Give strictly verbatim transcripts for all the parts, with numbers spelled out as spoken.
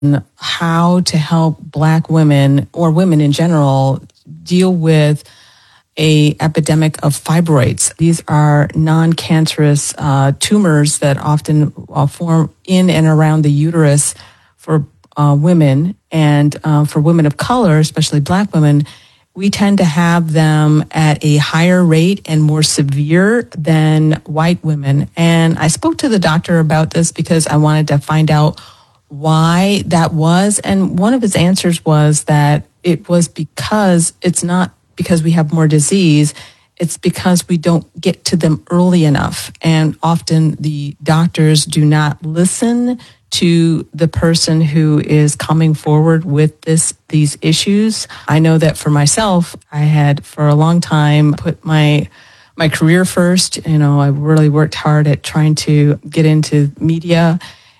how to help Black women or women in general deal with a epidemic of fibroids. These are non-cancerous uh, tumors that often uh, form in and around the uterus for uh, women, and uh, for women of color, especially Black women, we tend to have them at a higher rate and more severe than white women. And I spoke to the doctor about this because I wanted to find out why that was. And one of his answers was that it was because it's not because we have more disease, it's because we don't get to them early enough. And often the doctors do not listen to the person who is coming forward with this these issues. I know that for myself, I had for a long time put my my career first. You know, I really worked hard at trying to get into media.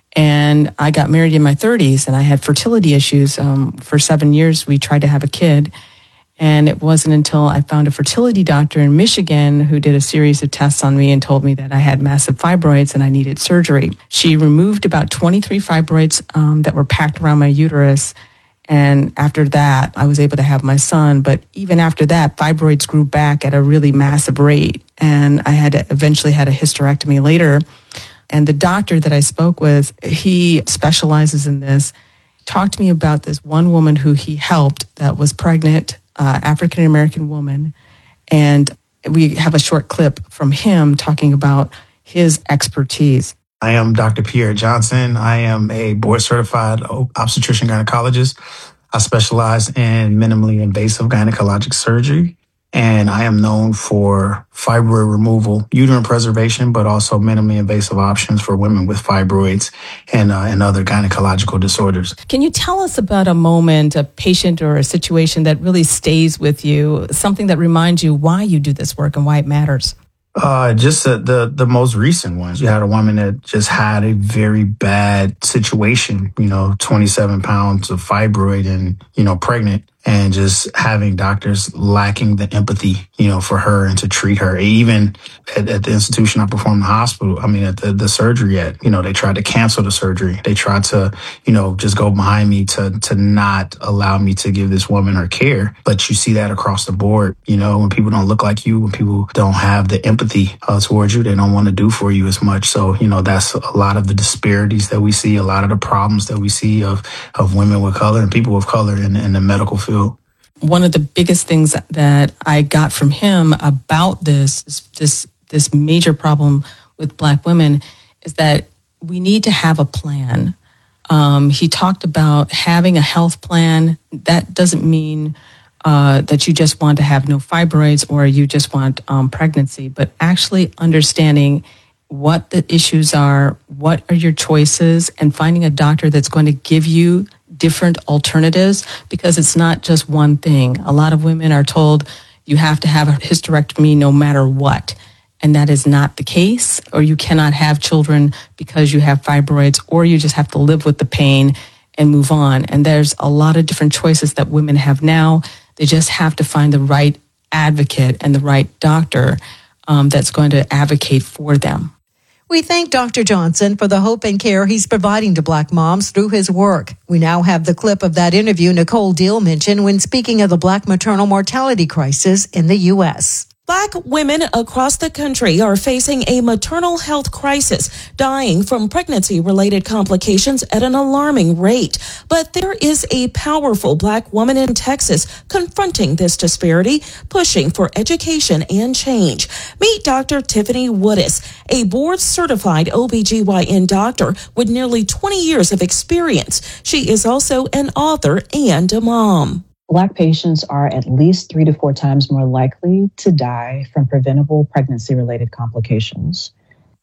And I got married in my thirties, and I had fertility issues. Um, for seven years, we tried to have a kid. And it wasn't until I found a fertility doctor in Michigan who did a series of tests on me and told me that I had massive fibroids and I needed surgery. She removed about twenty-three fibroids um, that were packed around my uterus. And after that, I was able to have my son. But even after that, fibroids grew back at a really massive rate. And I had to, eventually had a hysterectomy later. And the doctor that I spoke with, he specializes in this, talked to me about this one woman who he helped that was pregnant, uh, African-American woman. And we have a short clip from him talking about his expertise. I am Doctor Pierre Johnson. I am a board-certified obstetrician gynecologist. I specialize in minimally invasive gynecologic surgery, and I am known for fibroid removal, uterine preservation, but also minimally invasive options for women with fibroids and, uh, and other gynecological disorders. Can you tell us about a moment, a patient or a situation that really stays with you, something that reminds you why you do this work and why it matters? Uh, just the, the the most recent ones. You had a woman that just had a very bad situation, you know, twenty-seven pounds of fibroid and, you know, pregnant, and just having doctors lacking the empathy, you know, for her and to treat her. Even at, at the institution I performed in the hospital, I mean, at the, the surgery at, you know, they tried to cancel the surgery. They tried to, you know, just go behind me to, to not allow me to give this woman her care. But you see that across the board, you know, when people don't look like you, when people don't have the empathy uh, towards you, they don't want to do for you as much. So, you know, that's a lot of the disparities that we see, a lot of the problems that we see of, of women with color and people with color in, in the medical field. One of the biggest things that I got from him about this, this, this major problem with Black women is that we need to have a plan. Um, he talked about having a health plan. That doesn't mean uh, that you just want to have no fibroids or you just want um, pregnancy, but actually understanding what the issues are, what are your choices, and finding a doctor that's going to give you different alternatives, because it's not just one thing. A lot of women are told you have to have a hysterectomy no matter what. And that is not the case, or you cannot have children because you have fibroids, or you just have to live with the pain and move on. And there's a lot of different choices that women have now. They just have to find the right advocate and the right doctor um, that's going to advocate for them. We thank Doctor Johnson for the hope and care he's providing to Black moms through his work. We now have the clip of that interview Nicole Deal mentioned when speaking of the Black maternal mortality crisis in the U S. Black women across the country are facing a maternal health crisis, dying from pregnancy-related complications at an alarming rate. But there is a powerful Black woman in Texas confronting this disparity, pushing for education and change. Meet Doctor Tiffany Woodis, a board-certified O B G Y N doctor with nearly twenty years of experience. She is also an author and a mom. Black patients are at least three to four times more likely to die from preventable pregnancy-related complications.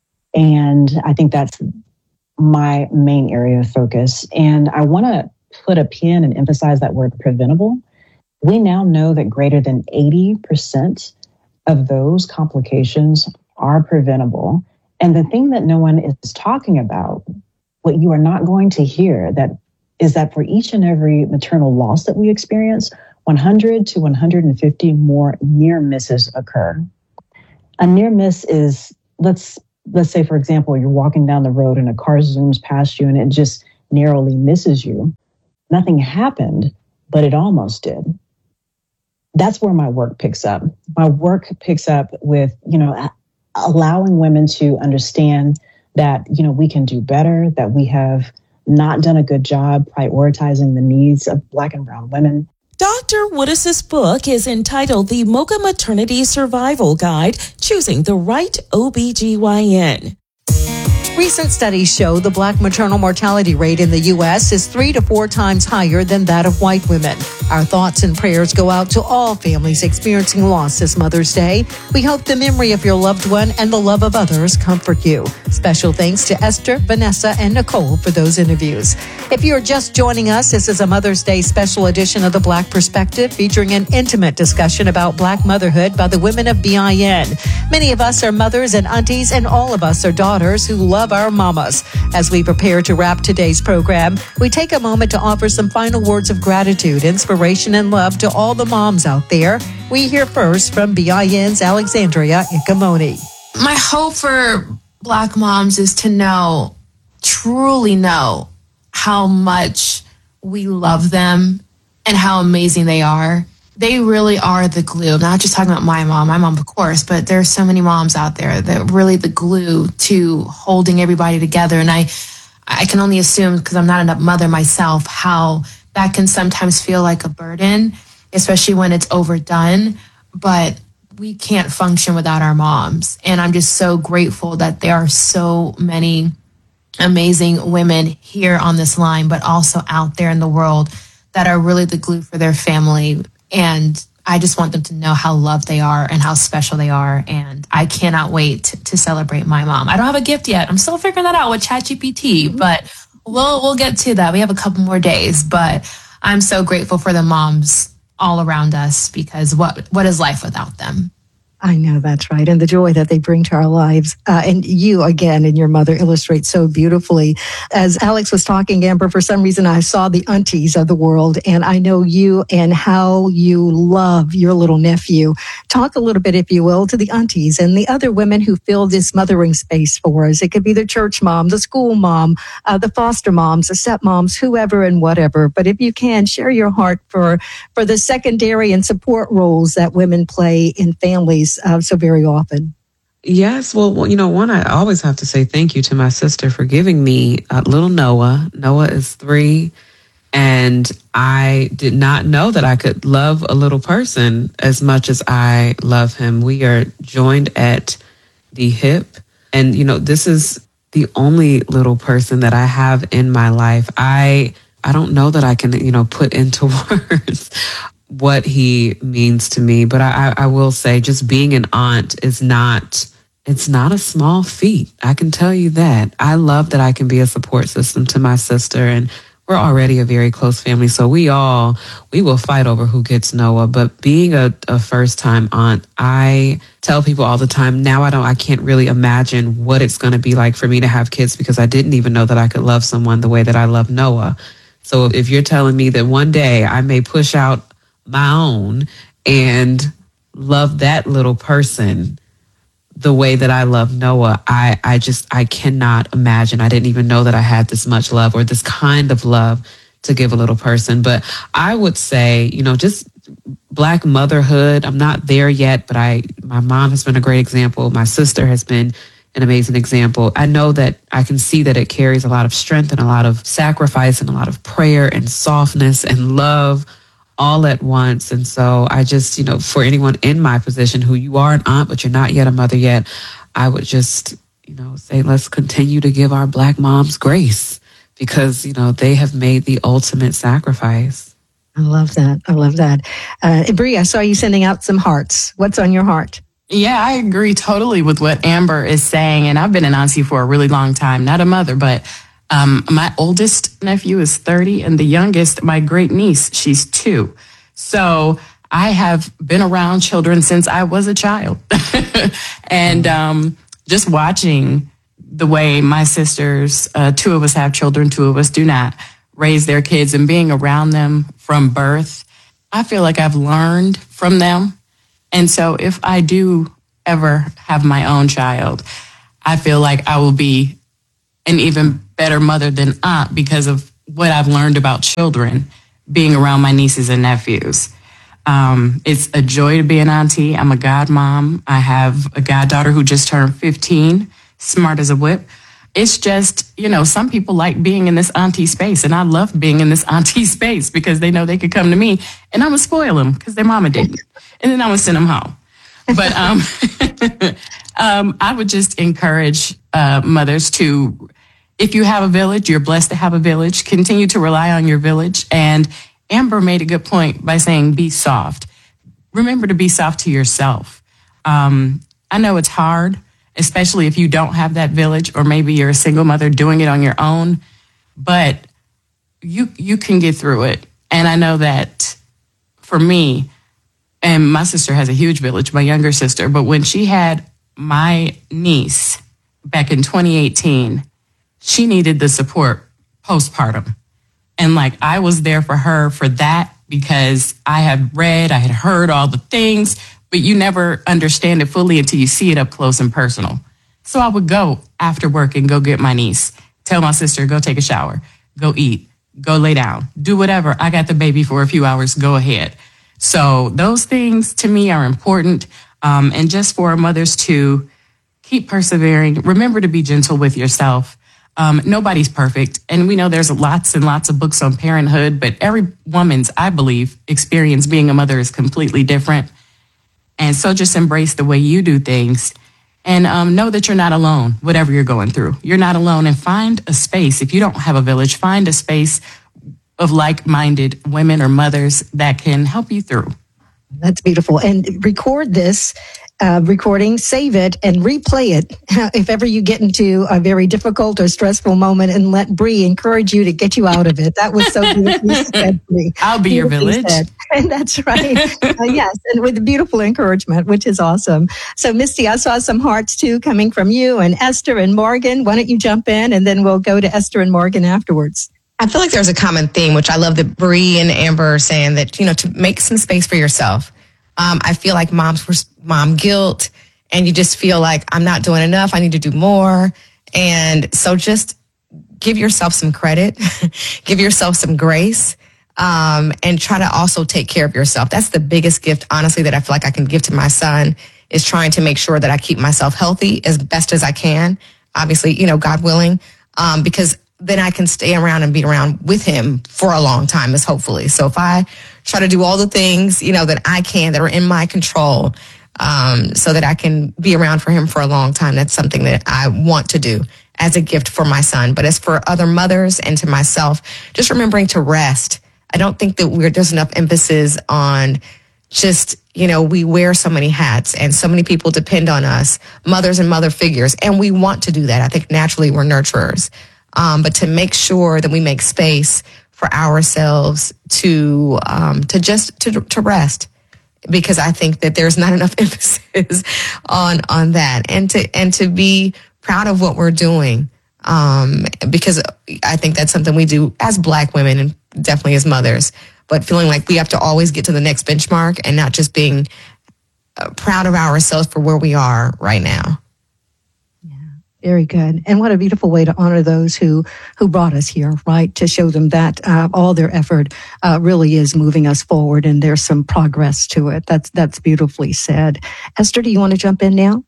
And I think that's my main area of focus. And I want to put a pin and emphasize that word preventable. We now know that greater than eighty percent of those complications are preventable. And the thing that no one is talking about, what you are not going to hear, that is that for each and every maternal loss that we experience, one hundred to one hundred fifty more near misses occur. A near miss is, let's let's say, for example, you're walking down the road and a car zooms past you and it just narrowly misses you. Nothing happened, but it almost did. That's where my work picks up. My work picks up with, you know, allowing women to understand that, you know, we can do better, that we have not done a good job prioritizing the needs of Black and brown women. Doctor Woodis's book is entitled The Mocha Maternity Survival Guide, Choosing the Right O B G Y N. Recent studies show the Black maternal mortality rate in the U S is three to four times higher than that of white women. Our thoughts and prayers go out to all families experiencing loss this Mother's Day. We hope the memory of your loved one and the love of others comfort you. Special thanks to Esther, Vanessa, and Nicole for those interviews. If you're just joining us, this is a Mother's Day special edition of The Black Perspective, featuring an intimate discussion about Black motherhood by the women of B I N. Many of us are mothers and aunties, and all of us are daughters who love our mamas. As we prepare to wrap today's program, we take a moment to offer some final words of gratitude, inspiration, and love to all the moms out there. We hear first from B I N's Alexandria Icamoni. My hope for Black moms is to know, truly know, how much we love them and how amazing they are. They really are the glue. I'm not just talking about my mom, my mom, of course, but there's so many moms out there that are really the glue to holding everybody together. And I, I can only assume, because I'm not a mother myself, how that can sometimes feel like a burden, especially when it's overdone. But we can't function without our moms. And I'm just so grateful that there are so many amazing women here on this line, but also out there in the world that are really the glue for their family. And I just want them to know how loved they are and how special they are. And I cannot wait to celebrate my mom. I don't have a gift yet. I'm still figuring that out with ChatGPT, but we'll we'll get to that. We have a couple more days, but I'm so grateful for the moms all around us, because what what is life without them? I know, that's right. And the joy that they bring to our lives. Uh, and you, again, and your mother illustrate so beautifully. As Alex was talking, Amber, for some reason, I saw the aunties of the world, and I know you and how you love your little nephew. Talk a little bit, if you will, to the aunties and the other women who fill this mothering space for us. It could be the church mom, the school mom, uh, the foster moms, the stepmoms, whoever and whatever. But if you can, share your heart for, for the secondary and support roles that women play in families Uh, so very often. Yes. Well, well, you know, one, I always have to say thank you to my sister for giving me uh, little Noah. Noah is three, and I did not know that I could love a little person as much as I love him. We are joined at the hip, and, you know, this is the only little person that I have in my life. I, I don't know that I can, you know, put into words what he means to me. But I, I will say, just being an aunt is not, it's not a small feat. I can tell you that. I love that I can be a support system to my sister, and we're already a very close family. So we all, we will fight over who gets Noah. But being a, a first time aunt, I tell people all the time, now I don't, I can't really imagine what it's going to be like for me to have kids, because I didn't even know that I could love someone the way that I love Noah. So if you're telling me that one day I may push out my own and love that little person the way that I love Noah, I, I just, I cannot imagine. I didn't even know that I had this much love or this kind of love to give a little person. But I would say, you know, just Black motherhood, I'm not there yet, but I, my mom has been a great example. My sister has been an amazing example. I know that I can see that it carries a lot of strength and a lot of sacrifice and a lot of prayer and softness and love all at once. And so I just, you know, for anyone in my position who you are an aunt, but you're not yet a mother yet, I would just, you know, say, let's continue to give our Black moms grace, because, you know, they have made the ultimate sacrifice. I love that. I love that. Uh, Bree, I saw you sending out some hearts. What's on your heart? Yeah, I agree totally with what Amber is saying. And I've been an auntie for a really long time, not a mother, but Um, my oldest nephew is thirty, and the youngest, my great niece, she's two. So I have been around children since I was a child. And um, just watching the way my sisters, uh, two of us have children, two of us do not, raise their kids, and being around them from birth, I feel like I've learned from them. And so if I do ever have my own child, I feel like I will be an even better mother than aunt because of what I've learned about children being around my nieces and nephews. Um, it's a joy to be an auntie. I'm a godmom. I have a goddaughter who just turned fifteen, smart as a whip. It's just, you know, some people like being in this auntie space, and I love being in this auntie space because they know they could come to me, and I'm going to spoil them because their mama didn't. And then I'm going to send them home. But um, um, I would just encourage uh, mothers to, if you have a village, you're blessed to have a village, continue to rely on your village. And Amber made a good point by saying, be soft. Remember to be soft to yourself. Um, I know it's hard, especially if you don't have that village, or maybe you're a single mother doing it on your own, but you you can get through it. And I know that for me, and my sister has a huge village, my younger sister, but when she had my niece back in twenty eighteen, she needed the support postpartum. And like, I was there for her for that because I had read, I had heard all the things, but you never understand it fully until you see it up close and personal. So I would go after work and go get my niece, tell my sister, go take a shower, go eat, go lay down, do whatever. I got the baby for a few hours, go ahead. So those things to me are important. Um, and just for mothers to keep persevering, remember to be gentle with yourself. Um, nobody's perfect. And we know there's lots and lots of books on parenthood, but every woman's, I believe, experience being a mother is completely different. And so just embrace the way you do things, and um, know that you're not alone, whatever you're going through. You're not alone, and find a space. If you don't have a village, find a space of like-minded women or mothers that can help you through. That's beautiful. And record this uh, recording, save it, and replay it if ever you get into a very difficult or stressful moment, and let Bree encourage you to get you out of it. That was so beautifully said, Bree. I'll be your village. And that's right. uh, yes, and with beautiful encouragement, which is awesome. So, Misty, I saw some hearts, too, coming from you and Esther and Morgan. Why don't you jump in, and then we'll go to Esther and Morgan afterwards. I feel like there's a common theme, which I love that Bree and Amber are saying, that, you know, to make some space for yourself. Um, I feel like moms were mom guilt, and you just feel like, I'm not doing enough. I need to do more. And so just give yourself some credit, give yourself some grace, um, and try to also take care of yourself. That's the biggest gift, honestly, that I feel like I can give to my son, is trying to make sure that I keep myself healthy as best as I can. Obviously, you know, God willing, um, because then I can stay around and be around with him for a long time, is hopefully. So if I try to do all the things, you know, that I can, that are in my control, um, so that I can be around for him for a long time, that's something that I want to do as a gift for my son. But as for other mothers and to myself, just remembering to rest. I don't think that we're, there's enough emphasis on just, you know, we wear so many hats and so many people depend on us, mothers and mother figures, and we want to do that. I think naturally we're nurturers. Um, but to make sure that we make space for ourselves to um, to just to to rest, because I think that there's not enough emphasis on on that, and to and to be proud of what we're doing, um, because I think that's something we do as Black women and definitely as mothers. But feeling like we have to always get to the next benchmark, and not just being uh, proud of ourselves for where we are right now. Very good. And what a beautiful way to honor those who, who brought us here, right? To show them that uh, all their effort uh, really is moving us forward, and there's some progress to it. That's that's beautifully said. Esther, do you want to jump in now?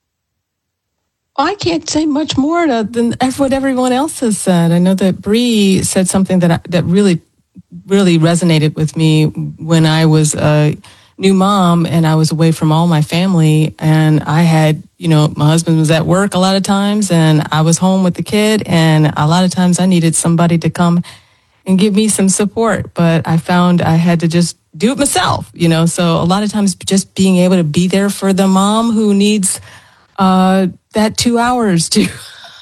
I can't say much more to, than what everyone else has said. I know that Bree said something that I, that really, really resonated with me when I was a new mom and I was away from all my family, and I had, you know, my husband was at work a lot of times, and I was home with the kid, and a lot of times I needed somebody to come and give me some support, but I found I had to just do it myself, you know. So a lot of times just being able to be there for the mom who needs uh, that two hours to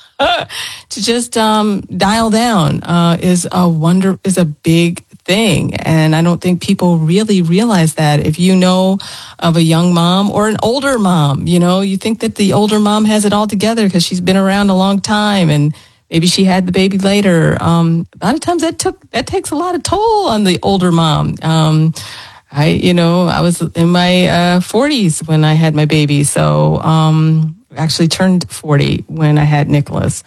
to just um, dial down uh, is a wonder is a big thing. And I don't think people really realize that. If you know of a young mom or an older mom, you know, you think that the older mom has it all together because she's been around a long time and maybe she had the baby later. Um, a lot of times that took, that takes a lot of toll on the older mom. Um, I, you know, I was in my uh, forties when I had my baby. So, um, actually turned forty when I had Nicholas.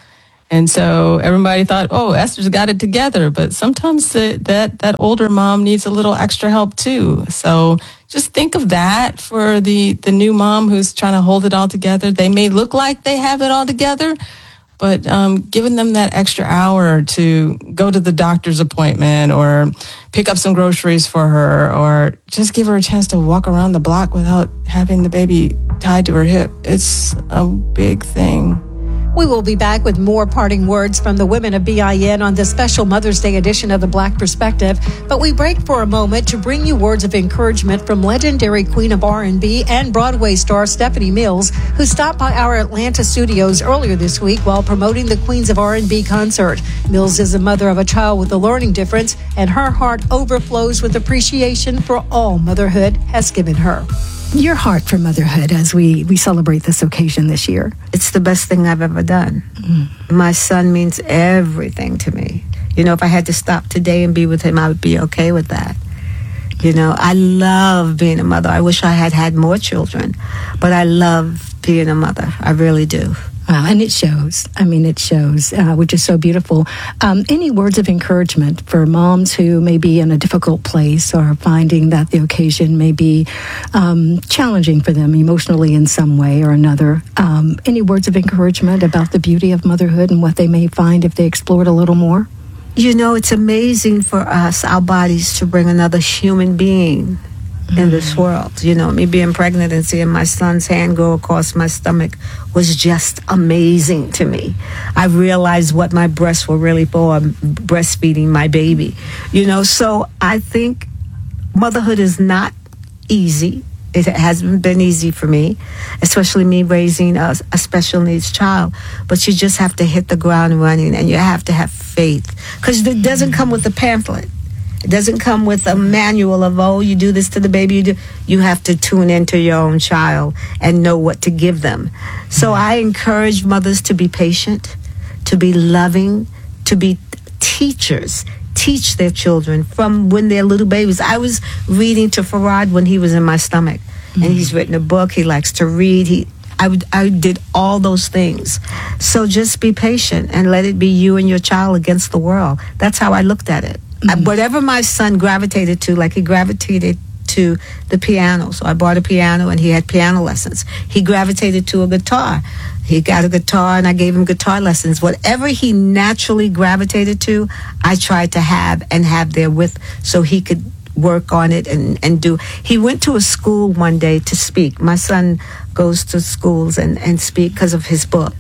And so everybody thought, oh, Esther's got it together. But sometimes the, that, that older mom needs a little extra help too. So just think of that for the, the new mom who's trying to hold it all together. They may look like they have it all together, but um, giving them that extra hour to go to the doctor's appointment or pick up some groceries for her or just give her a chance to walk around the block without having the baby tied to her hip. It's a big thing. We will be back with more parting words from the women of B I N on this special Mother's Day edition of The Black Perspective. But we break for a moment to bring you words of encouragement from legendary queen of R and B and Broadway star Stephanie Mills, who stopped by our Atlanta studios earlier this week while promoting the Queens of R and B concert. Mills is a mother of a child with a learning difference, and her heart overflows with appreciation for all motherhood has given her. Your heart for motherhood as we, we celebrate this occasion this year. It's the best thing I've ever done. Mm. My son means everything to me. You know, if I had to stop today and be with him, I would be okay with that. You know, I love being a mother. I wish I had had more children, but I love being a mother. I really do. Wow, and it shows. I mean, it shows, uh, which is so beautiful. Um, any words of encouragement for moms who may be in a difficult place or finding that the occasion may be um, challenging for them emotionally in some way or another? Um, any words of encouragement about the beauty of motherhood and what they may find if they explore it a little more? You know, it's amazing for us, our bodies, to bring another human being in this world. You know, me being pregnant and seeing my son's hand go across my stomach was just amazing to me. I realized what my breasts were really for, breastfeeding my baby. You know, so I think motherhood is not easy. It hasn't been easy for me, especially me raising a, a special needs child. But you just have to hit the ground running, and you have to have faith, because it doesn't come with a pamphlet. It doesn't come with a manual of, oh, you do this to the baby. You do. You have to tune into your own child and know what to give them. So I encourage mothers to be patient, to be loving, to be teachers. Teach their children from when they're little babies. I was reading to Farad when he was in my stomach, mm-hmm. and he's written a book. He likes to read. He, I, would, I did all those things. So just be patient and let it be you and your child against the world. That's how I looked at it. Mm-hmm. I, whatever my son gravitated to, like he gravitated to the piano. So I bought a piano and he had piano lessons. He gravitated to a guitar. He got a guitar and I gave him guitar lessons. Whatever he naturally gravitated to, I tried to have and have there with, so he could work on it and, and do. He went to a school one day to speak. My son goes to schools and, and speak because of his book.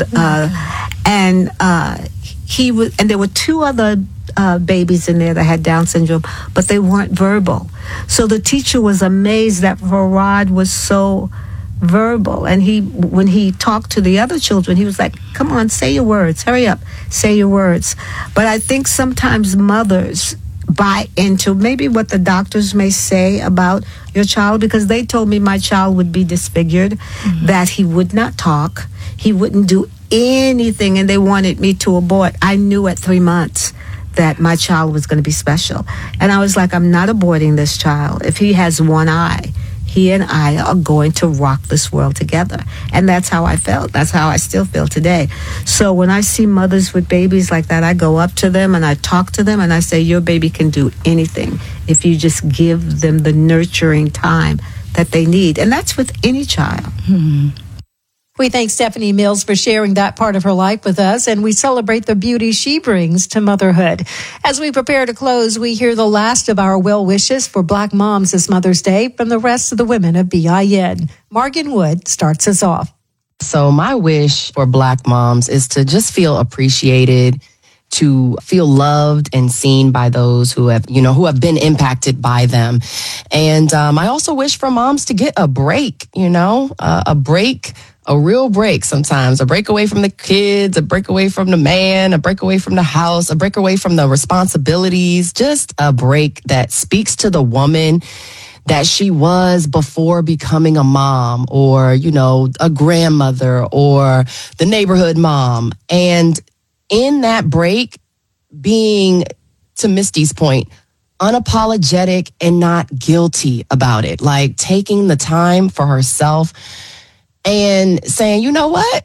Uh, and uh, he was, and there were two other uh, babies in there that had Down syndrome, but they weren't verbal. So the teacher was amazed that Farad was so verbal, and he, when he talked to the other children, he was like, come on, say your words, hurry up, say your words. But I think sometimes mothers buy into maybe what the doctors may say about your child, because they told me my child would be disfigured, mm-hmm. that he would not talk, he wouldn't do anything, and they wanted me to abort. I knew at three months that my child was going to be special, and I was like, I'm not aborting this child. If he has one eye, he and I are going to rock this world together. And that's how I felt. That's how I still feel today. So when I see mothers with babies like that, I go up to them and I talk to them and I say, your baby can do anything if you just give them the nurturing time that they need. And that's with any child. Hmm. We thank Stephanie Mills for sharing that part of her life with us, and we celebrate the beauty she brings to motherhood. As we prepare to close, we hear the last of our well wishes for Black moms this Mother's Day from the rest of the women of B I N. Morgan Wood starts us off. So my wish for Black moms is to just feel appreciated, to feel loved and seen by those who have, you know, who have been impacted by them. And um, I also wish for moms to get a break, you know, uh, a break, a real break sometimes, a break away from the kids, a break away from the man, a break away from the house, a break away from the responsibilities, just a break that speaks to the woman that she was before becoming a mom, or, you know, a grandmother, or the neighborhood mom. And in that break, being, to Misty's point, unapologetic and not guilty about it, like taking the time for herself and saying, you know what?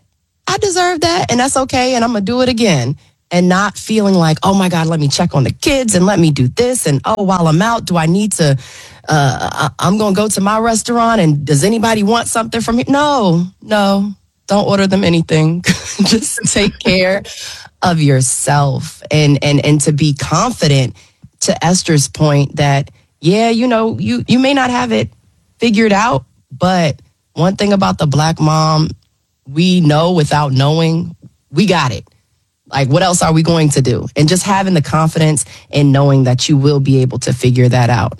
I deserve that, and that's okay, and I'm going to do it again. And not feeling like, oh my God, let me check on the kids and let me do this. And oh, while I'm out, do I need to, uh, I'm going to go to my restaurant and does anybody want something from me? No, no, don't order them anything. Just take care of yourself and, and, and to be confident, to Esther's point, that, yeah, you know, you, you may not have it figured out, but one thing about the Black mom, we know without knowing, we got it. Like, what else are we going to do? And just having the confidence and knowing that you will be able to figure that out.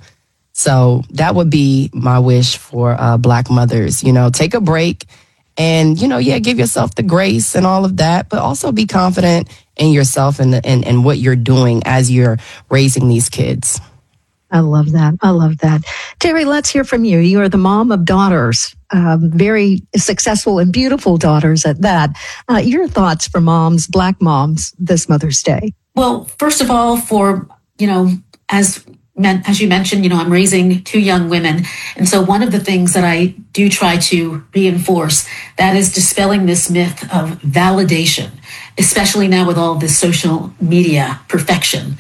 So that would be my wish for uh, Black mothers. You know, take a break and, you know, yeah, give yourself the grace and all of that, but also be confident in yourself and, and, and what you're doing as you're raising these kids. I love that. I love that. Terry, let's hear from you. You are the mom of daughters, um, very successful and beautiful daughters at that. Uh, your thoughts for moms, Black moms, this Mother's Day? Well, first of all, for, you know, as as you mentioned, you know, I'm raising two young women. And so one of the things that I do try to reinforce, that is dispelling this myth of validation, especially now with all this social media perfection.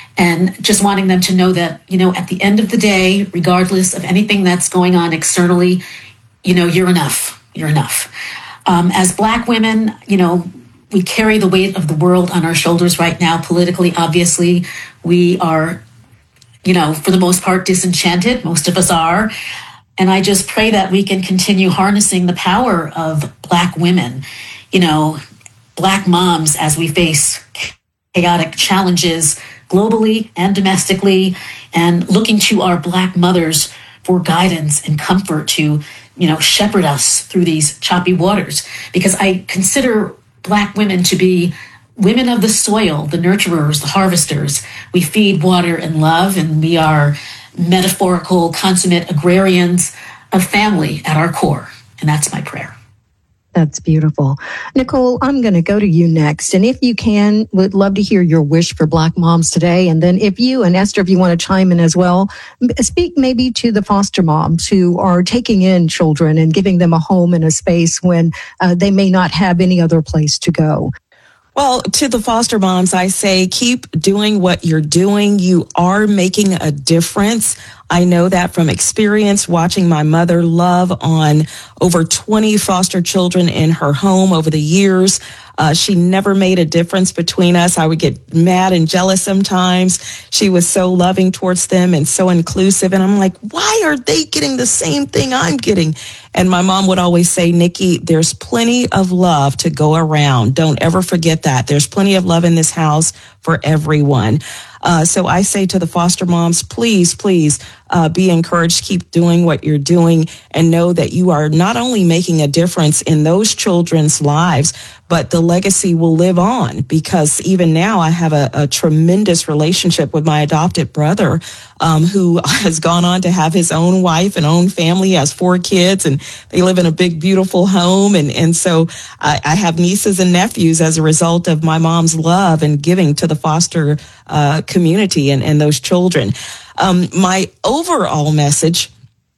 And just wanting them to know that, you know, at the end of the day, regardless of anything that's going on externally, you know, you're enough. You're enough. Um, as Black women, you know, we carry the weight of the world on our shoulders right now. Politically, obviously, we are, you know, for the most part, disenchanted. Most of us are. And I just pray that we can continue harnessing the power of Black women, you know, Black moms as we face chaotic challenges globally and domestically, and looking to our Black mothers for guidance and comfort to, you know, shepherd us through these choppy waters. Because I consider Black women to be women of the soil, the nurturers, the harvesters. We feed, water, and love, and we are metaphorical, consummate agrarians of family at our core. And that's my prayer. That's beautiful. Nicole, I'm going to go to you next. And if you can, would love to hear your wish for Black moms today. And then if you, and Esther, if you want to chime in as well, speak maybe to the foster moms who are taking in children and giving them a home and a space when uh, they may not have any other place to go. Well, to the foster moms, I say keep doing what you're doing. You are making a difference. I know that from experience, watching my mother love on over twenty foster children in her home over the years. Uh, she never made a difference between us. I would get mad and jealous sometimes. She was so loving towards them and so inclusive. And I'm like, why are they getting the same thing I'm getting? And my mom would always say, Nikki, there's plenty of love to go around. Don't ever forget that. There's plenty of love in this house for everyone. Uh, so I say to the foster moms, please, please uh, be encouraged. Keep doing what you're doing and know that you are not only making a difference in those children's lives, but the legacy will live on, because even now I have a, a tremendous relationship with my adopted brother, um, who has gone on to have his own wife and own family. He has four kids and they live in a big, beautiful home. And, and so I, I have nieces and nephews as a result of my mom's love and giving to the foster uh, community and, and those children. Um, my overall message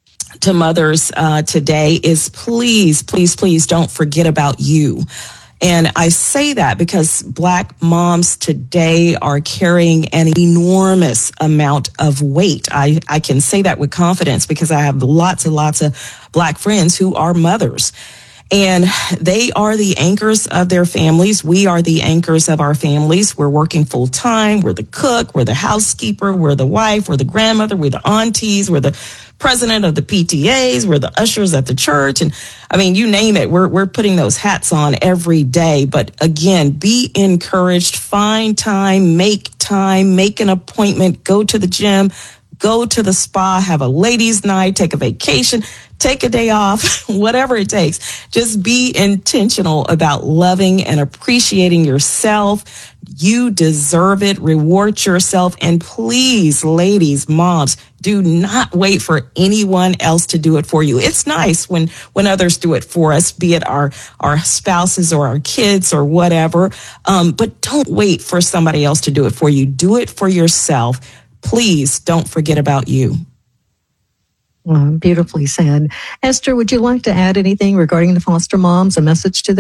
to mothers uh, today is please, please, please don't forget about you. And I say that because Black moms today are carrying an enormous amount of weight. I, I can say that with confidence because I have lots and lots of Black friends who are mothers. And they are the anchors of their families. We are the anchors of our families. We're working full time. We're the cook. We're the housekeeper. We're the wife. We're the grandmother. We're the aunties. We're the president of the P T As. We're the ushers at the church. And I mean, you name it. We're, we're putting those hats on every day. But again, be encouraged. Find time, make time, make an appointment, go to the gym, go to the spa, have a ladies' night, take a vacation, take a day off, whatever it takes. Just be intentional about loving and appreciating yourself. You deserve it. Reward yourself. And please, ladies, moms, do not wait for anyone else to do it for you. It's nice when, when others do it for us, be it our, our spouses or our kids or whatever. Um, but don't wait for somebody else to do it for you. Do it for yourself. Please don't forget about you. Well, beautifully said. Esther, would you like to add anything regarding the foster moms, a message to them?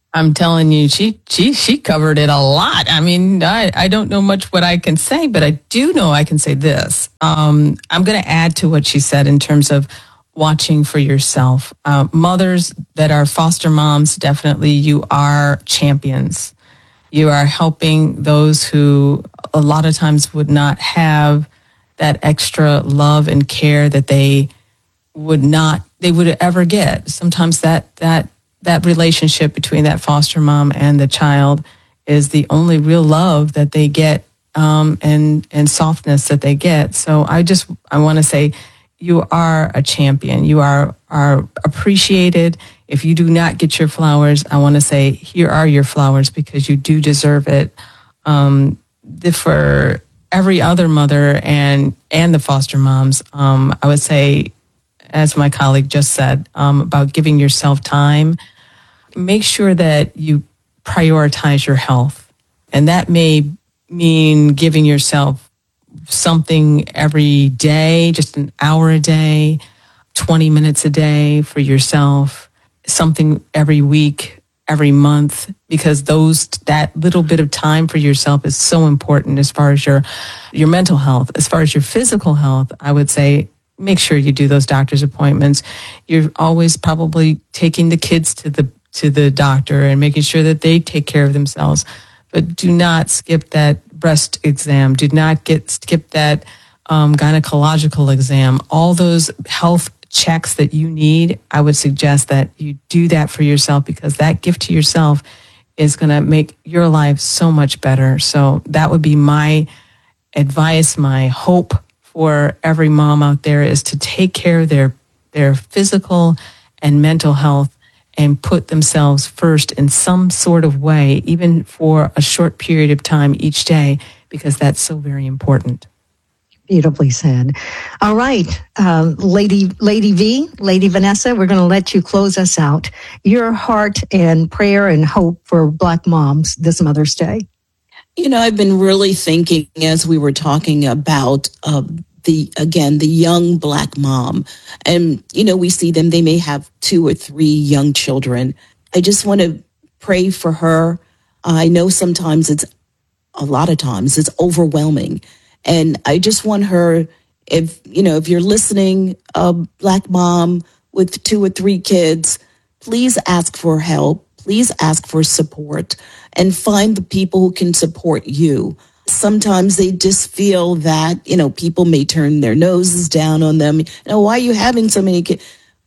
I'm telling you, she she she covered it a lot. I mean, I, I don't know much what I can say, but I do know I can say this. Um, I'm going to add to what she said in terms of watching for yourself. Uh, mothers that are foster moms, definitely you are champions. You are helping those who a lot of times would not have that extra love and care that they would not, they would ever get. Sometimes that that that relationship between that foster mom and the child is the only real love that they get, um, and and softness that they get. So I just I want to say, you are a champion. You are are appreciated. If you do not get your flowers, I want to say, here are your flowers, because you do deserve it. Um, the, for every other mother and and the foster moms, um, I would say, as my colleague just said, um, about giving yourself time, make sure that you prioritize your health. And that may mean giving yourself something every day, just an hour a day, twenty minutes a day for yourself, something every week, every month, because those that little bit of time for yourself is so important as far as your your mental health. As far as your physical health, I would say, make sure you do those doctor's appointments. You're always probably taking the kids to the to the doctor and making sure that they take care of themselves. But do not skip that breast exam. Do not get skip that um, gynecological exam. All those health checks that you need, I would suggest that you do that for yourself, because that gift to yourself is going to make your life so much better. So that would be my advice, my hope for every mom out there, is to take care of their their physical and mental health and put themselves first in some sort of way, even for a short period of time each day, because that's so very important. Beautifully said. All right, uh, Lady Lady V, Lady Vanessa, we're going to let you close us out. Your heart and prayer and hope for Black moms this Mother's Day. You know, I've been really thinking as we were talking about uh, the, again, the young Black mom. And, you know, we see them, they may have two or three young children. I just want to pray for her. I know sometimes it's, a lot of times it's overwhelming. And I just want her, if, you know, if you're listening, a Black mom with two or three kids, please ask for help. Please ask for support and find the people who can support you. Sometimes they just feel that, you know, people may turn their noses down on them. You know, why are you having so many kids?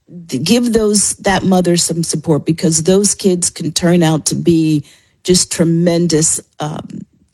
Give those, that mother some support, because those kids can turn out to be just tremendous um,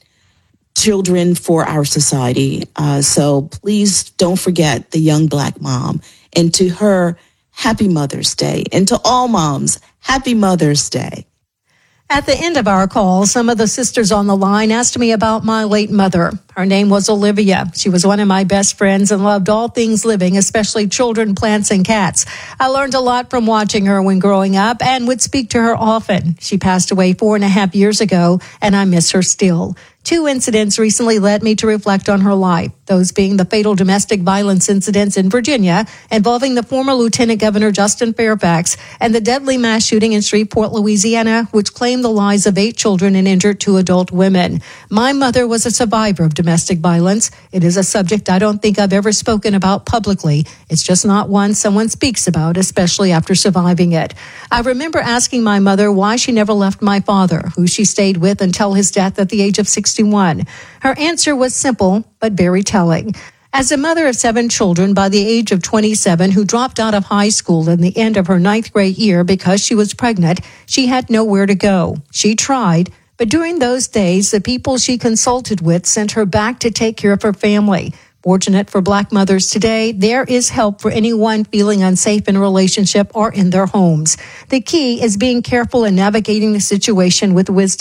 children for our society. Uh, so please don't forget the young Black mom. And to her, happy Mother's Day. And to all moms, happy Mother's Day. At the end of our call, some of the sisters on the line asked me about my late mother. Her name was Olivia. She was one of my best friends and loved all things living, especially children, plants, and cats. I learned a lot from watching her when growing up and would speak to her often. She passed away four and a half years ago, and I miss her still. Two incidents recently led me to reflect on her life, those being the fatal domestic violence incidents in Virginia involving the former Lieutenant Governor Justin Fairfax and the deadly mass shooting in Shreveport, Louisiana, which claimed the lives of eight children and injured two adult women. My mother was a survivor of domestic violence. It is a subject I don't think I've ever spoken about publicly. It's just not one someone speaks about, especially after surviving it. I remember asking my mother why she never left my father, who she stayed with until his death at the age of sixty-one. Her answer was simple, but very telling. As a mother of seven children by the age of twenty-seven who dropped out of high school in the end of her ninth grade year because she was pregnant, she had nowhere to go. She tried, but during those days, the people she consulted with sent her back to take care of her family. Fortunate for Black mothers today, there is help for anyone feeling unsafe in a relationship or in their homes. The key is being careful and navigating the situation with wisdom.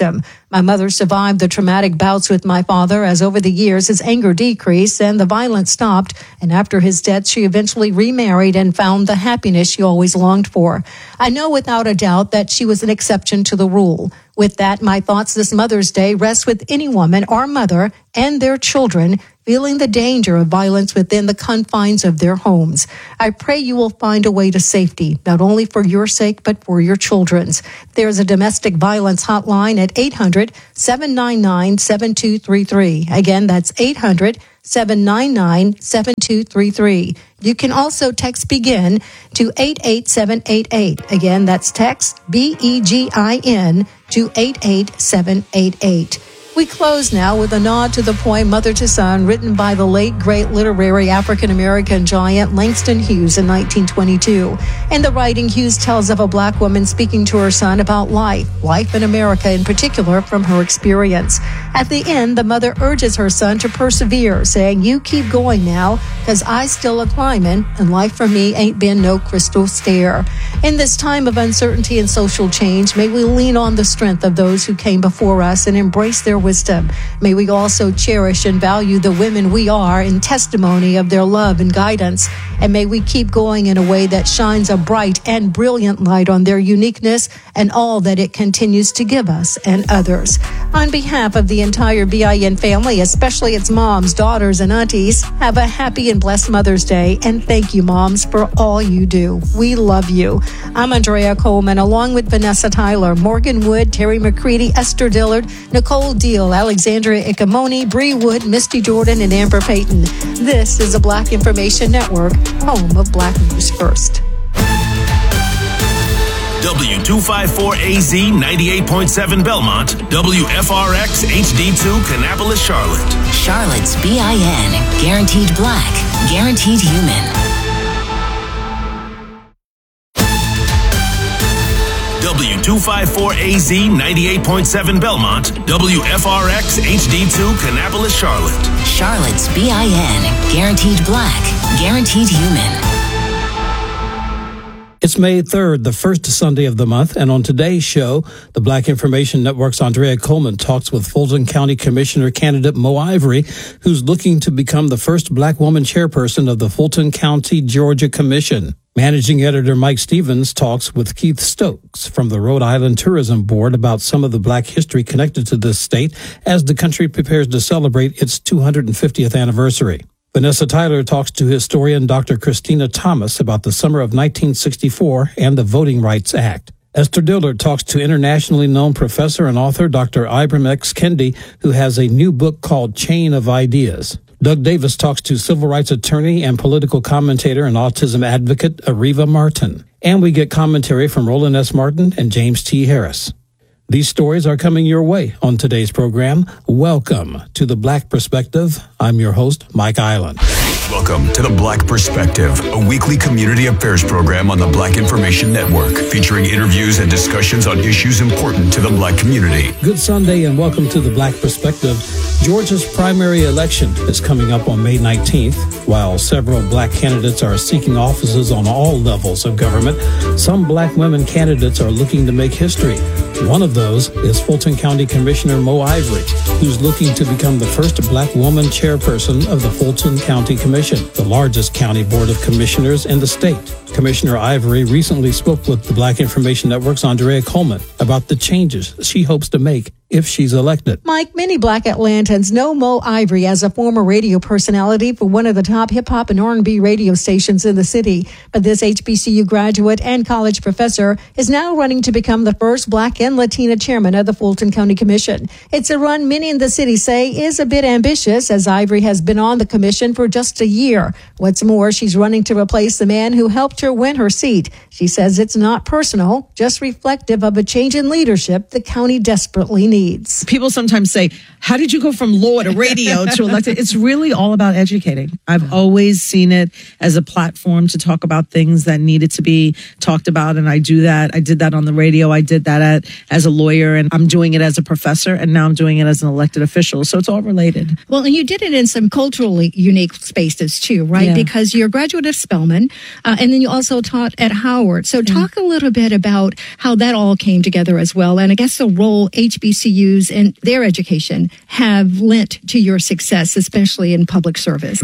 My mother survived the traumatic bouts with my father as over the years his anger decreased and the violence stopped. And after his death, she eventually remarried and found the happiness she always longed for. I know without a doubt that she was an exception to the rule. With that, my thoughts this Mother's Day rest with any woman or mother and their children feeling the danger of violence within the confines of their homes. I pray you will find a way to safety, not only for your sake, but for your children's. There's a domestic violence hotline at eight hundred, seven nine nine, seven two three three. Again, that's eight hundred, seven nine nine, seven two three three. You can also text BEGIN to eight eight seven eight eight. Again, that's text B E G I N to eight eight seven eight eight. We close now with a nod to the poem Mother to Son, written by the late, great literary African-American giant Langston Hughes in nineteen twenty-two. In the writing, Hughes tells of a black woman speaking to her son about life, life in America in particular, from her experience. At the end, the mother urges her son to persevere, saying, "You keep going now, because I still a climbing, and life for me ain't been no crystal stair." In this time of uncertainty and social change, may we lean on the strength of those who came before us and embrace their wisdom. May we also cherish and value the women we are in testimony of their love and guidance. And may we keep going in a way that shines a bright and brilliant light on their uniqueness and all that it continues to give us and others. On behalf of the entire B I N family, especially its moms, daughters, and aunties, have a happy and blessed Mother's Day. And thank you, moms, for all you do. We love you. I'm Andrea Coleman, along with Vanessa Tyler, Morgan Wood, Terry McCready, Esther Dillard, Nicole Deal, Alexandria Icamoni, Bree Wood, Misty Jordan, and Amber Payton. This is a Black Information Network, home of Black News First. W two fifty-four A Z ninety-eight point seven Belmont, W F R X H D two Kannapolis, Charlotte. Charlotte's B I N, guaranteed black, guaranteed human. W two fifty-four A Z ninety-eight point seven Belmont, W F R X H D two Kannapolis, Charlotte. Charlotte's B I N, guaranteed black, guaranteed human. It's May third, the first Sunday of the month, and on today's show, the Black Information Network's Andrea Coleman talks with Fulton County Commissioner candidate Mo Ivory, who's looking to become the first black woman chairperson of the Fulton County, Georgia Commission. Managing editor Mike Stevens talks with Keith Stokes from the Rhode Island Tourism Board about some of the black history connected to this state as the country prepares to celebrate its two hundred fiftieth anniversary. Vanessa Tyler talks to historian Doctor Christina Thomas about the summer of nineteen sixty-four and the Voting Rights Act. Esther Dillard talks to internationally known professor and author Doctor Ibram X. Kendi, who has a new book called Chain of Ideas. Doug Davis talks to civil rights attorney and political commentator and autism advocate Areva Martin. And we get commentary from Roland S. Martin and James T. Harris. These stories are coming your way on today's program. Welcome to The Black Perspective. I'm your host, Mike Island. Welcome to The Black Perspective, a weekly community affairs program on the Black Information Network, featuring interviews and discussions on issues important to the black community. Good Sunday and welcome to The Black Perspective. Georgia's primary election is coming up on May nineteenth. While several black candidates are seeking offices on all levels of government, some black women candidates are looking to make history. One of those is Fulton County Commissioner Mo Ivory, who's looking to become the first black woman chairperson of the Fulton County Commission, the largest county board of commissioners in the state. Commissioner Ivory recently spoke with the Black Information Network's Andrea Coleman about the changes she hopes to make if she's elected. Mike, many black Atlantans know Mo Ivory as a former radio personality for one of the top hip-hop and R and B radio stations in the city. But this H B C U graduate and college professor is now running to become the first black and Latina chairman of the Fulton County Commission. It's a run many in the city say is a bit ambitious, as Ivory has been on the commission for just a year. What's more, she's running to replace the man who helped her win her seat. She says it's not personal, just reflective of a change in leadership the county desperately needs. People sometimes say, how did you go from law to radio to elected? It's really all about educating. I've always seen it as a platform to talk about things that needed to be talked about, and I do that. I did that on the radio. I did that at, as a lawyer, and I'm doing it as a professor, and now I'm doing it as an elected official. So it's all related. Well, and you did it in some culturally unique spaces too, right? Yeah. Because you're a graduate of Spelman, uh, and then you also taught at Howard. So talk a little bit about how that all came together as well, and I guess the role H B C C Us and their education have lent to your success, especially in public service?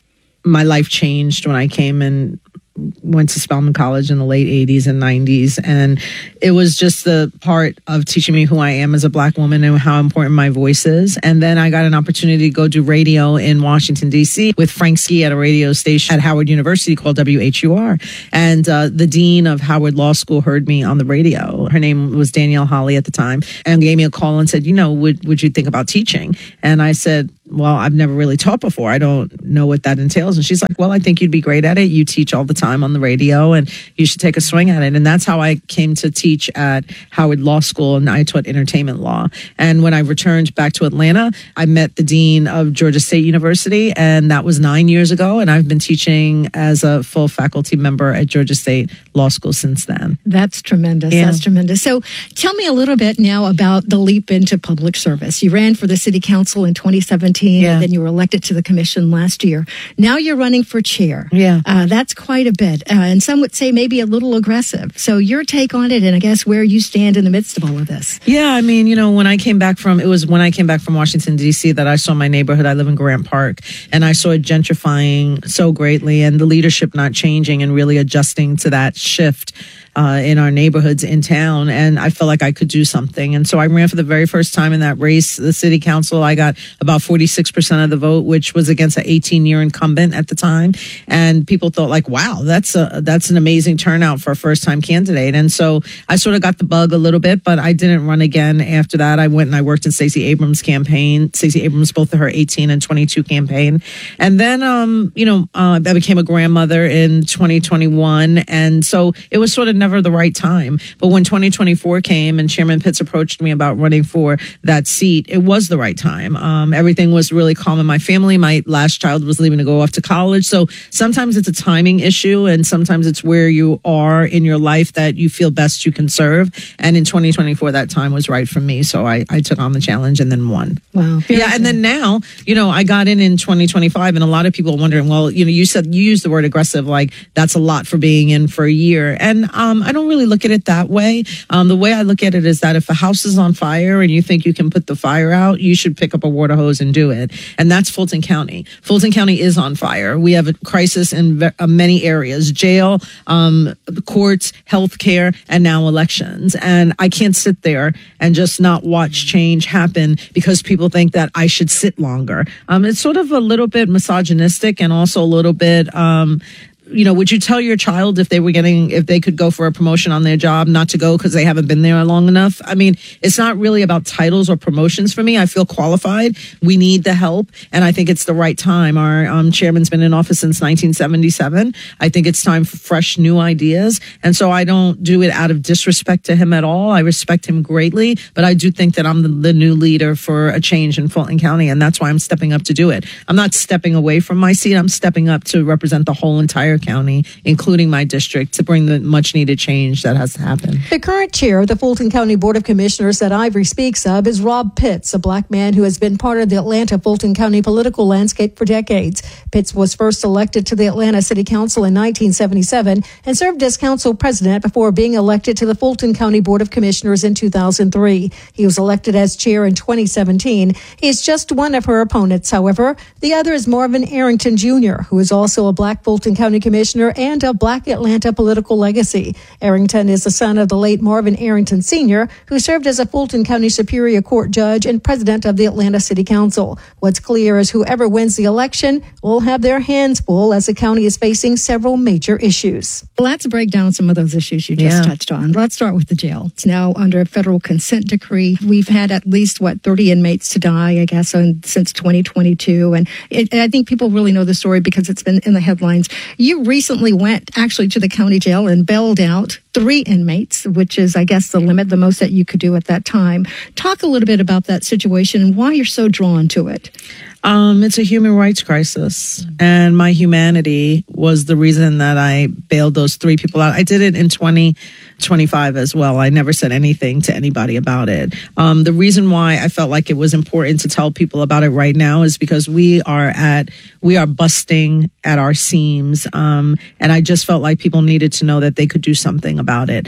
My life changed when I came and went to Spelman College in the late eighties and nineties. And it was just the part of teaching me who I am as a Black woman and how important my voice is. And then I got an opportunity to go do radio in Washington, D C with Frank Ski at a radio station at Howard University called W H U R. And uh, the dean of Howard Law School heard me on the radio. Her name was Danielle Holly at the time, and gave me a call and said, you know, would, would you think about teaching? And I said, well, I've never really taught before. I don't know what that entails. And she's like, well, I think you'd be great at it. You teach all the time on the radio and you should take a swing at it. And that's how I came to teach at Howard Law School, and I taught entertainment law. And when I returned back to Atlanta, I met the dean of Georgia State University, and that was nine years ago. And I've been teaching as a full faculty member at Georgia State Law School since then. That's tremendous. Yeah. That's tremendous. So tell me a little bit now about the leap into public service. You ran for the city council in twenty seventeen. Yeah. And then you were elected to the commission last year. Now you're running for chair. Yeah. Uh, that's quite a bit. Uh, and some would say maybe a little aggressive. So your take on it, and I guess where you stand in the midst of all of this. Yeah, I mean, you know, when I came back from, it was when I came back from Washington, D C that I saw my neighborhood. I live in Grant Park, and I saw it gentrifying so greatly and the leadership not changing and really adjusting to that shift Uh, in our neighborhoods in town, and I felt like I could do something. And so I ran for the very first time in that race, the city council. I got about forty-six percent of the vote, which was against an eighteen-year incumbent at the time. And people thought like, wow, that's a, that's an amazing turnout for a first-time candidate. And so I sort of got the bug a little bit, but I didn't run again after that. I went and I worked in Stacey Abrams' campaign, Stacey Abrams, both of her eighteen and twenty-two campaign. And then, um, you know, uh, I became a grandmother in twenty twenty-one. And so it was sort of never the right time. But when twenty twenty-four came and Chairman Pitts approached me about running for that seat, it was the right time. Um, everything was really calm in my family. My last child was leaving to go off to college. So sometimes it's a timing issue, and sometimes it's where you are in your life that you feel best you can serve. And in twenty twenty-four, that time was right for me. So I, I took on the challenge and then won. Wow. Yeah. And then now, you know, I got in in twenty twenty-five, and a lot of people are wondering, well, you know, you said you used the word aggressive, like that's a lot for being in for a year. And um, I don't really look at it that way. Um, the way I look at it is that if a house is on fire and you think you can put the fire out, you should pick up a water hose and do it. And that's Fulton County. Fulton County is on fire. We have a crisis in ve- uh, many areas: jail, um, the courts, healthcare, and now elections. And I can't sit there and just not watch change happen because people think that I should sit longer. Um, it's sort of a little bit misogynistic, and also a little bit, um, you know, would you tell your child if they were getting, if they could go for a promotion on their job, not to go because they haven't been there long enough? I mean, it's not really about titles or promotions for me. I feel qualified. We need the help, and I think it's the right time. Our um, chairman's been in office since nineteen seventy-seven. I think it's time for fresh, new ideas. And so I don't do it out of disrespect to him at all. I respect him greatly, but I do think that I'm the, the new leader for a change in Fulton County, and that's why I'm stepping up to do it. I'm not stepping away from my seat. I'm stepping up to represent the whole entire county, including my district, to bring the much needed change that has to happen. The current chair of the Fulton County Board of Commissioners that Ivory speaks of is Rob Pitts, a black man who has been part of the Atlanta Fulton County political landscape for decades. Pitts was first elected to the Atlanta City Council in nineteen seventy-seven and served as council president before being elected to the Fulton County Board of Commissioners in two thousand three. He was elected as chair in twenty seventeen. He is just one of her opponents, however. The other is Marvin Arrington Junior, who is also a black Fulton County Commissioner and a black Atlanta political legacy. Arrington is the son of the late Marvin Arrington Senior, who served as a Fulton County Superior Court judge and president of the Atlanta City Council. What's clear is whoever wins the election will have their hands full as the county is facing several major issues. Let's break down some of those issues you just Yeah. touched on. Let's start with the jail. It's now under a federal consent decree. We've had at least, what, thirty inmates to die, I guess, on, since twenty twenty-two. And it, I think people really know the story because it's been in the headlines. You recently went actually to the county jail and bailed out three inmates, which is, I guess, the limit, the most that you could do at that time. Talk a little bit about that situation and why you're so drawn to it. Um, it's a human rights crisis, and my humanity was the reason that I bailed those three people out. I did it in twenty twenty-five as well. I never said anything to anybody about it. Um, the reason why I felt like it was important to tell people about it right now is because we are at, we are busting at our seams. Um, and I just felt like people needed to know that they could do something about it.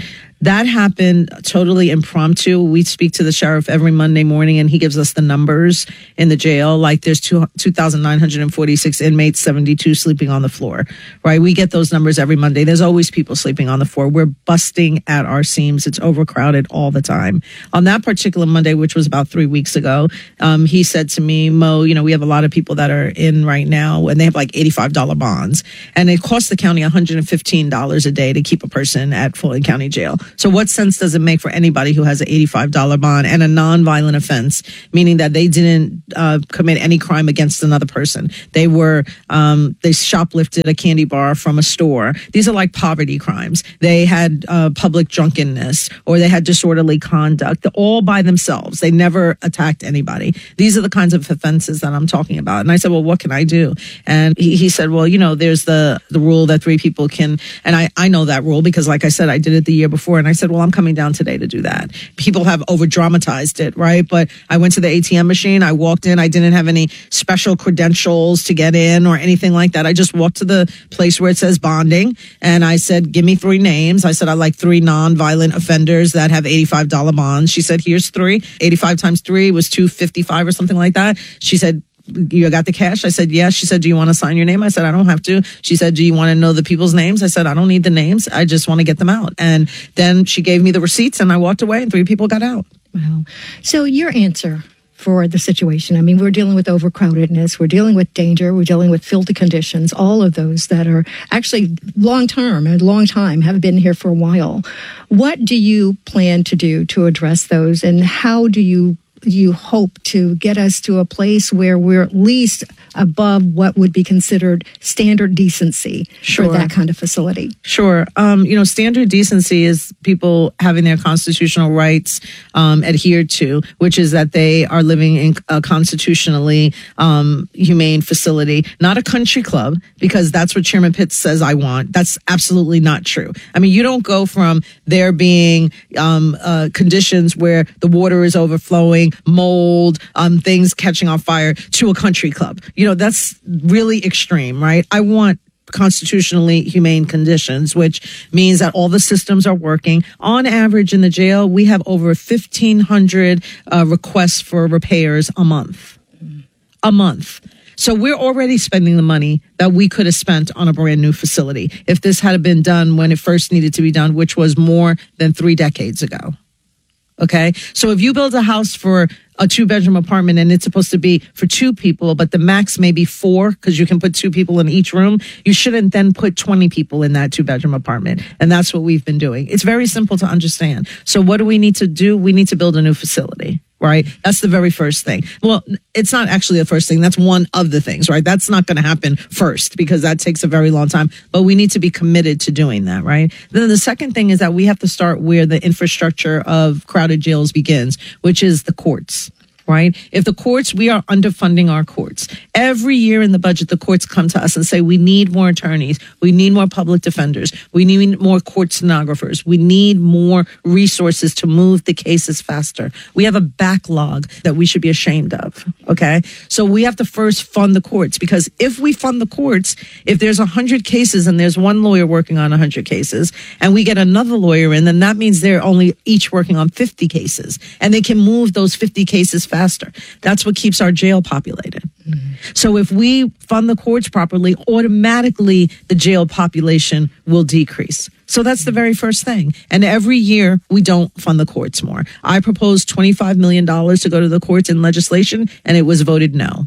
That happened totally impromptu. We speak to the sheriff every Monday morning and he gives us the numbers in the jail. Like there's two thousand nine hundred forty-six inmates, seventy-two sleeping on the floor, right? We get those numbers every Monday. There's always people sleeping on the floor. We're busting at our seams. It's overcrowded all the time. On that particular Monday, which was about three weeks ago, um, he said to me, Mo, you know, we have a lot of people that are in right now and they have like eighty-five dollars bonds and it costs the county one hundred fifteen dollars a day to keep a person at Fulton County Jail. So what sense does it make for anybody who has an eighty-five dollars bond and a nonviolent offense, meaning that they didn't uh, commit any crime against another person? They were, um, they shoplifted a candy bar from a store. These are like poverty crimes. They had uh, public drunkenness or they had disorderly conduct, all by themselves. They never attacked anybody. These are the kinds of offenses that I'm talking about. And I said, well, what can I do? And he, he said, well, you know, there's the, the rule that three people can, and I, I know that rule because like I said, I did it the year before. And I said, well, I'm coming down today to do that. People have over dramatized it, right? But I went to the A T M machine. I walked in. I didn't have any special credentials to get in or anything like that. I just walked to the place where it says bonding. And I said, give me three names. I said, I like three non-violent offenders that have eighty-five dollars bonds. She said, here's three. eighty-five times three was two fifty-five or something like that. She said, you got the cash? I said, yes. She said, do you want to sign your name? I said, I don't have to. She said, do you want to know the people's names? I said, I don't need the names. I just want to get them out. And then she gave me the receipts and I walked away and three people got out. Wow. So your answer for the situation, I mean, we're dealing with overcrowdedness, we're dealing with danger, we're dealing with filthy conditions, all of those that are actually long-term and long time, have been here for a while. What do you plan to do to address those and how do you you hope to get us to a place where we're at least above what would be considered standard decency Sure. for that kind of facility? Sure. Um, you know, standard decency is people having their constitutional rights um, adhered to, which is that they are living in a constitutionally um, humane facility, not a country club, because that's what Chairman Pitts says I want. That's absolutely not true. I mean, you don't go from there being um, uh, conditions where the water is overflowing, mold, um, things catching on fire to a country club. You know, that's really extreme, right? I want constitutionally humane conditions, which means that all the systems are working. On average in the jail, we have over fifteen hundred uh, requests for repairs a month. A month. So we're already spending the money that we could have spent on a brand new facility if this had been done when it first needed to be done, which was more than three decades ago. Okay. So if you build a house for a two bedroom apartment and it's supposed to be for two people, but the max may be four because you can put two people in each room, you shouldn't then put twenty people in that two bedroom apartment. And that's what we've been doing. It's very simple to understand. So what do we need to do? We need to build a new facility. Right? That's the very first thing. Well, it's not actually the first thing. That's one of the things, right? That's not going to happen first because that takes a very long time, but we need to be committed to doing that, right? Then the second thing is that we have to start where the infrastructure of crowded jails begins, which is the courts. Right? If the courts, we are underfunding our courts. Every year in the budget, the courts come to us and say, we need more attorneys. We need more public defenders. We need more court stenographers. We need more resources to move the cases faster. We have a backlog that we should be ashamed of. Okay. So we have to first fund the courts because if we fund the courts, if there's a hundred cases and there's one lawyer working on a hundred cases and we get another lawyer in, then that means they're only each working on fifty cases and they can move those fifty cases faster. That's what keeps our jail populated. Mm-hmm. So if we fund the courts properly, automatically the jail population will decrease. So that's the very first thing. And every year we don't fund the courts more. I proposed twenty-five million dollars to go to the courts in legislation and it was voted no.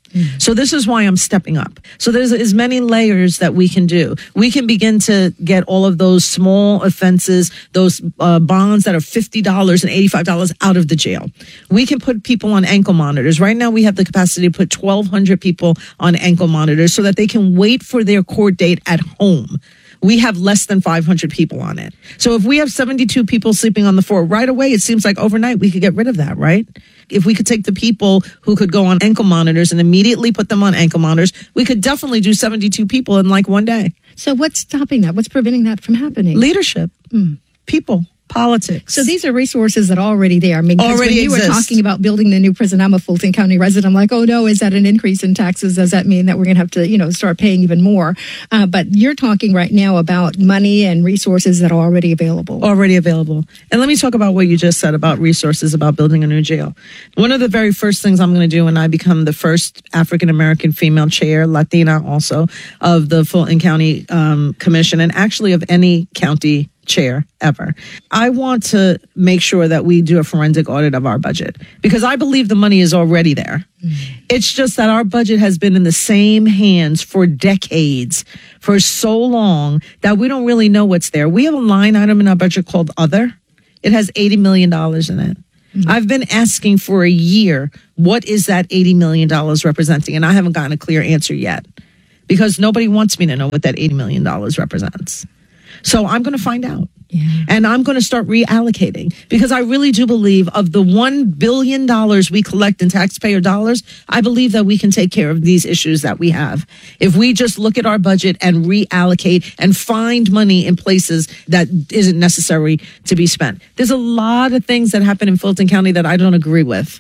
So this is why I'm stepping up. So there's as many layers that we can do. We can begin to get all of those small offenses, those uh, bonds that are fifty dollars and eighty-five dollars out of the jail. We can put people on ankle monitors. Right now we have the capacity to put twelve hundred people on ankle monitors so that they can wait for their court date at home. We have less than five hundred people on it. So if we have seventy-two people sleeping on the floor right away, it seems like overnight we could get rid of that, right? If we could take the people who could go on ankle monitors and immediately put them on ankle monitors, we could definitely do seventy-two people in like one day. So what's stopping that? What's preventing that from happening? Leadership. Mm. People. politics. So these are resources that are already there. I mean, 'cause Already when you exist. were talking about building the new prison, I'm a Fulton County resident. I'm like, oh no, is that an increase in taxes? Does that mean that we're going to have to, you know, start paying even more? Uh, but you're talking right now about money and resources that are already available. Already available. And let me talk about what you just said about resources, about building a new jail. One of the very first things I'm going to do when I become the first African-American female chair, Latina also, of the Fulton County um, Commission, and actually of any county chair ever. I want to make sure that we do a forensic audit of our budget because I believe the money is already there. Mm. It's just that our budget has been in the same hands for decades, for so long that we don't really know what's there. We have a line item in our budget called Other. It has eighty million dollars in it. Mm. I've been asking for a year, what is that eighty million dollars representing? And I haven't gotten a clear answer yet because nobody wants me to know what that eighty million dollars represents. So I'm going to find out. Yeah. And I'm going to start reallocating because I really do believe of the one billion dollars we collect in taxpayer dollars, I believe that we can take care of these issues that we have. If we just look at our budget and reallocate and find money in places that isn't necessary to be spent. There's a lot of things that happen in Fulton County that I don't agree with.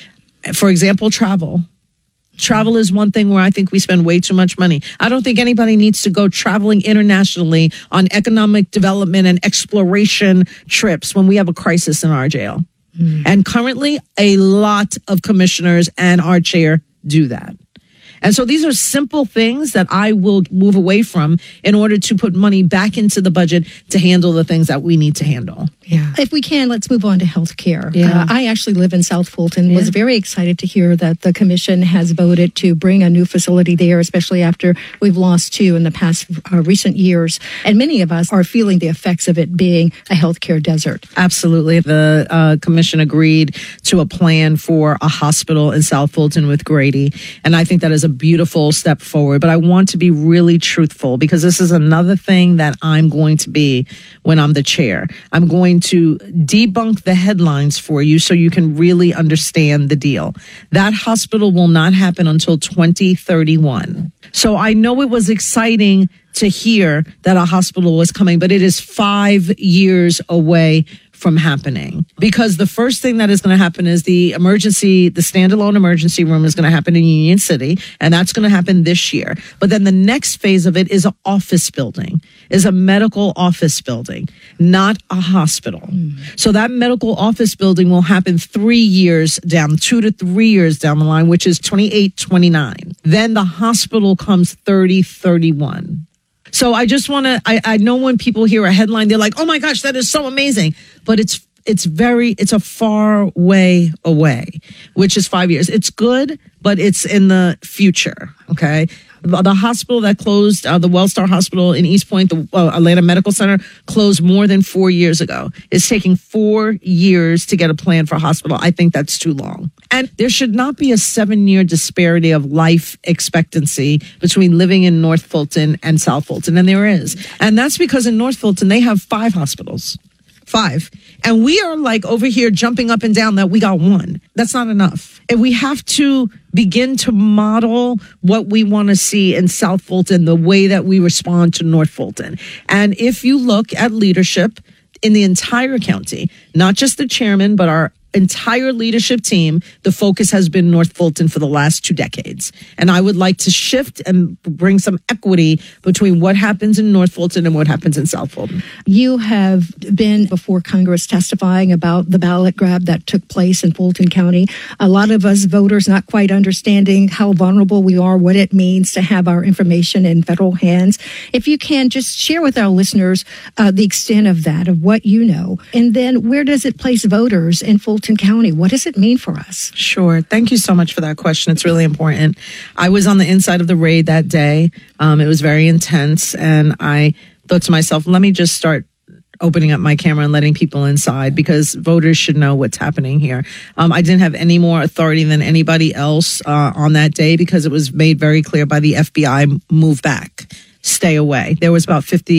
For example, travel. Travel is one thing where I think we spend way too much money. I don't think anybody needs to go traveling internationally on economic development and exploration trips when we have a crisis in our jail. Mm. And currently, a lot of commissioners and our chair do that. And so these are simple things that I will move away from in order to put money back into the budget to handle the things that we need to handle. Yeah. If we can, let's move on to health care. Yeah. Uh, I actually live in South Fulton. Yeah. Was very excited to hear that the commission has voted to bring a new facility there, especially after we've lost two in the past uh, recent years. And many of us are feeling the effects of it being a healthcare desert. Absolutely. The uh, commission agreed to a plan for a hospital in South Fulton with Grady. And I think that is a beautiful step forward. But I want to be really truthful because this is another thing that I'm going to be when I'm the chair. I'm going to debunk the headlines for you so you can really understand the deal. That hospital will not happen until twenty thirty-one. So I know it was exciting to hear that a hospital was coming, but it is five years away from happening because the first thing that is going to happen is the emergency, the standalone emergency room is going to happen in Union City, and that's going to happen this year. But then the next phase of it is an office building, is a medical office building, not a hospital. Mm. So that medical office building will happen three years down, two to three years down the line, which is twenty-eight, twenty-nine. Then the hospital comes thirty, thirty-one. So I just want to, I, I know when people hear a headline, they're like, oh my gosh, that is so amazing. But it's, it's very, it's a far way away, which is five years. It's good, but it's in the future. Okay. The hospital that closed, uh, the Wellstar Hospital in East Point, the uh, Atlanta Medical Center, closed more than four years ago. It's taking four years to get a plan for a hospital. I think that's too long. And there should not be a seven-year disparity of life expectancy between living in North Fulton and South Fulton, and there is. And that's because in North Fulton, they have five hospitals. Five. And we are like over here jumping up and down that we got one. That's not enough. And we have to begin to model what we want to see in South Fulton, the way that we respond to North Fulton. And if you look at leadership in the entire county, not just the chairman, but our entire leadership team, the focus has been North Fulton for the last two decades. And I would like to shift and bring some equity between what happens in North Fulton and what happens in South Fulton. You have been before Congress testifying about the ballot grab that took place in Fulton County. A lot of us voters not quite understanding how vulnerable we are, what it means to have our information in federal hands. If you can just share with our listeners uh, the extent of that, of what you know, and then where does it place voters in Fulton County? What does it mean for us? Sure. Thank you so much for that question. It's really important. I was on the inside of the raid that day. Um, it was very intense. And I thought to myself, let me just start opening up my camera and letting people inside because voters should know what's happening here. Um, I didn't have any more authority than anybody else uh, on that day because it was made very clear by the F B I, move back, stay away. There was about fifty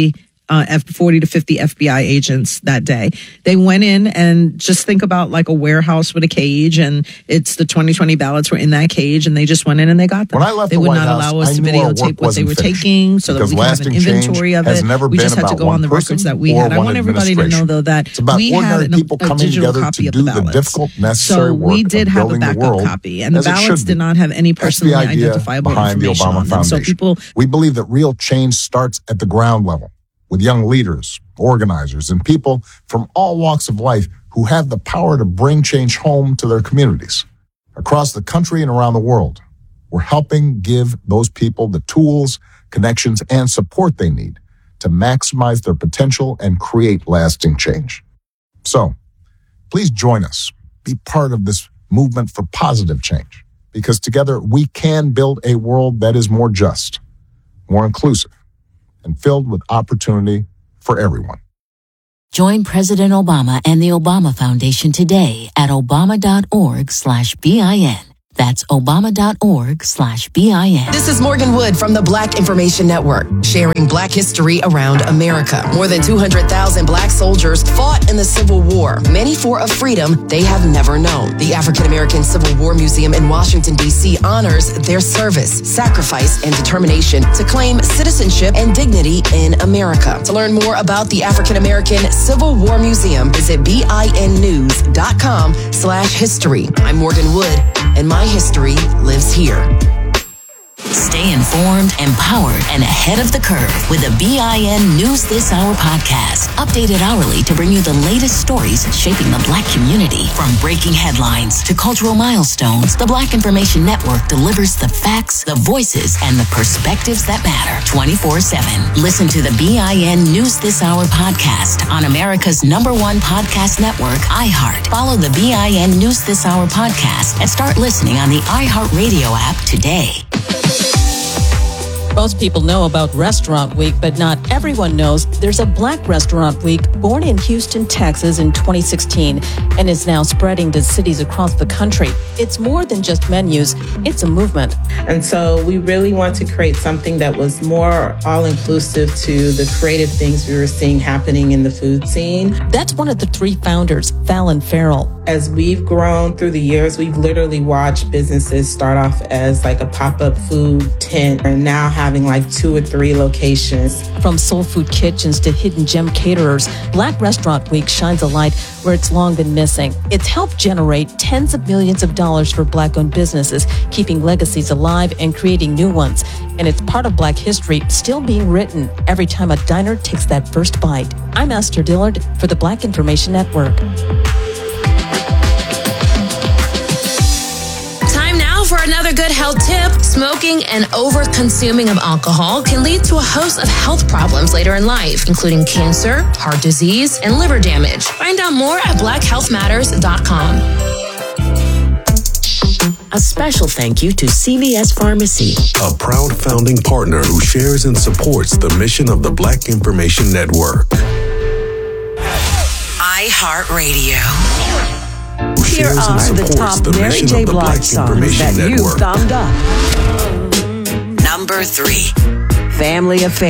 uh, F forty to fifty F B I agents that day. They went in and just think about like a warehouse with a cage, and it's the twenty twenty ballots were in that cage, and they just went in and they got them. When I left they the would White not House, allow us I to knew our videotape work what they wasn't were finished, taking so that because we could have an lasting change inventory of has it. never We been just had to about go one on the person records that we or had. I one want everybody to administration. know though that It's about we had ordinary an, people a coming digital together copy to of do the the ballots. difficult, necessary So work we did of have a building the backup world copy, and the as it ballots should did be. not have any That's the personally idea identifiable behind the information Obama on them. So Foundation. people, we believe that real change starts at the ground level with young leaders, organizers, and people from all walks of life who have the power to bring change home to their communities. Across the country and around the world, we're helping give those people the tools, connections, and support they need to maximize their potential and create lasting change. So, please join us. Be part of this movement for positive change, because together we can build a world that is more just, more inclusive, and filled with opportunity for everyone. Join President Obama and the Obama Foundation today at obama.org slash BIN. That's obama.org slash BIN. This is Morgan Wood from the Black Information Network, sharing Black history around America. More than two hundred thousand Black soldiers fought in the Civil War, many for a freedom they have never known. The African American Civil War Museum in Washington, D C honors their service, sacrifice, and determination to claim citizenship and dignity in America. To learn more about the African American Civil War Museum, visit binnews.com slash history. I'm Morgan Wood, and my history lives here. Stay informed, empowered, and ahead of the curve with the B I N News This Hour podcast. Updated hourly to bring you the latest stories shaping the Black community. From breaking headlines to cultural milestones, the Black Information Network delivers the facts, the voices, and the perspectives that matter twenty-four seven. Listen to the B I N News This Hour podcast on America's number one podcast network, iHeart. Follow the B I N News This Hour podcast and start listening on the iHeartRadio app today. Most people know about Restaurant Week, but not everyone knows there's a Black Restaurant Week born in Houston, Texas in twenty sixteen and is now spreading to cities across the country. It's more than just menus, it's a movement. And so we really want to create something that was more all-inclusive to the creative things we were seeing happening in the food scene. That's one of the three founders, Fallon Farrell. As we've grown through the years, we've literally watched businesses start off as like a pop-up food tent and now having like two or three locations. From soul food kitchens to hidden gem caterers, Black Restaurant Week shines a light where it's long been missing. It's helped generate tens of millions of dollars for Black-owned businesses, keeping legacies alive and creating new ones. And it's part of Black history still being written every time a diner takes that first bite. I'm Esther Dillard for the Black Information Network. For another good health tip, smoking and over-consuming of alcohol can lead to a host of health problems later in life, including cancer, heart disease, and liver damage. Find out more at black health matters dot com. A special thank you to C V S Pharmacy, a proud founding partner who shares and supports the mission of the Black Information Network. iHeartRadio. Here are the top the Mary J. Blige songs that you thumbed up. Number three, Family Affair.